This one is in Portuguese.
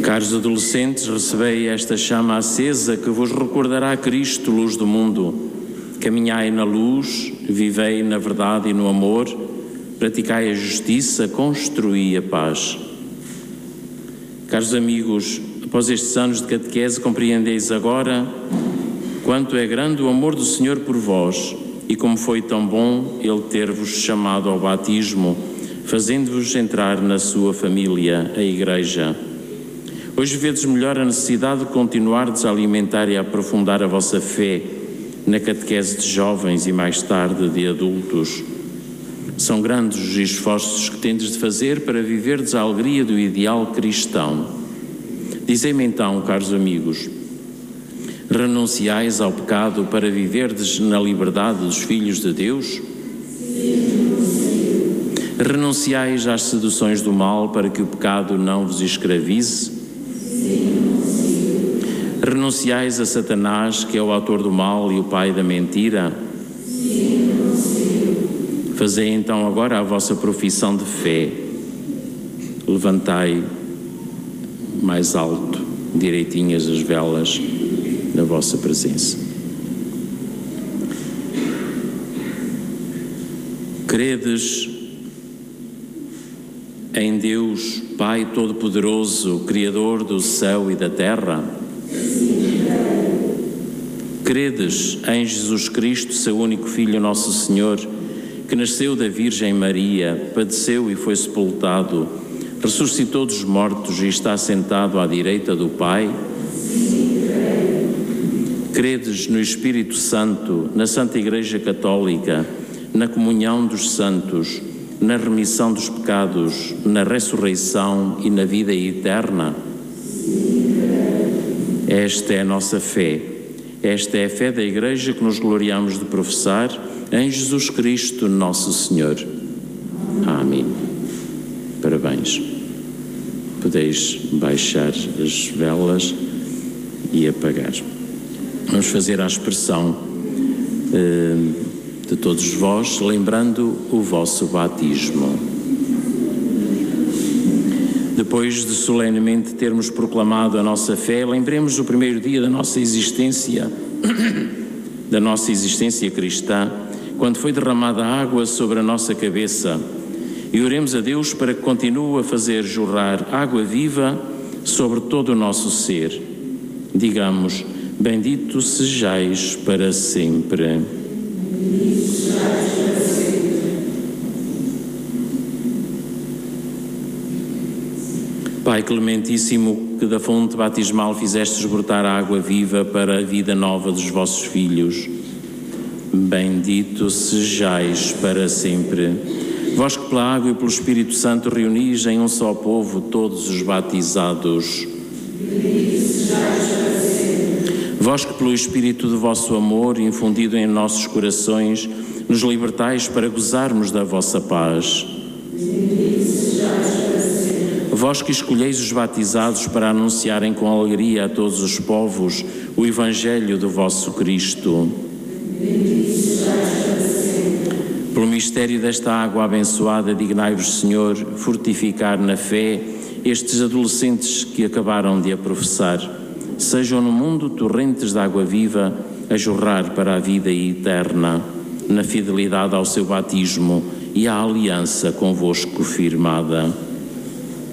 Caros adolescentes, recebei esta chama acesa que vos recordará Cristo, luz do mundo. Caminhai na luz, vivei na verdade e no amor, praticai a justiça, construí a paz. Caros amigos, após estes anos de catequese, compreendeis agora quanto é grande o amor do Senhor por vós e como foi tão bom Ele ter-vos chamado ao batismo, fazendo-vos entrar na sua família, a Igreja. Hoje vedes melhor a necessidade de continuardes a alimentar e a aprofundar a vossa fé na catequese de jovens e mais tarde de adultos. São grandes os esforços que tendes de fazer para viverdes a alegria do ideal cristão. Dizei-me então, caros amigos, renunciais ao pecado para viverdes na liberdade dos filhos de Deus? Renunciais às seduções do mal para que o pecado não vos escravize? Renunciais a Satanás, que é o autor do mal e o pai da mentira? Fazei então agora a vossa profissão de fé. Levantai mais alto, direitinhas as velas na vossa presença. Credes em Deus, Pai Todo-Poderoso, Criador do céu e da terra? Credes em Jesus Cristo, seu único Filho, nosso Senhor, que nasceu da Virgem Maria, padeceu e foi sepultado, ressuscitou dos mortos e está sentado à direita do Pai? Credes no Espírito Santo, na Santa Igreja Católica, na comunhão dos santos, na remissão dos pecados, na ressurreição e na vida eterna? Esta é a nossa fé. Esta é a fé da Igreja que nos gloriamos de professar em Jesus Cristo, nosso Senhor. Amém. Parabéns. Podeis baixar as velas e apagar. Vamos fazer a expressão de todos vós, lembrando o vosso batismo. Depois de solenemente termos proclamado a nossa fé, lembremos o primeiro dia da nossa existência cristã, quando foi derramada água sobre a nossa cabeça, e oremos a Deus para que continue a fazer jorrar água viva sobre todo o nosso ser. Digamos: bendito sejais para sempre. Pai clementíssimo, que da fonte batismal fizestes brotar a água viva para a vida nova dos vossos filhos, bendito sejais para sempre. Vós que pela água e pelo Espírito Santo reunis em um só povo todos os batizados, bendito sejais para sempre. Vós que pelo Espírito do vosso amor infundido em nossos corações nos libertais para gozarmos da vossa paz, bendito sejais para sempre. Vós que escolheis os batizados para anunciarem com alegria a todos os povos o Evangelho do vosso Cristo, bendito sejais para sempre. Pelo mistério desta água abençoada, dignai-vos, Senhor, fortificar na fé estes adolescentes que acabaram de a professar. Sejam no mundo torrentes de água viva a jorrar para a vida eterna, na fidelidade ao seu batismo e à aliança convosco firmada.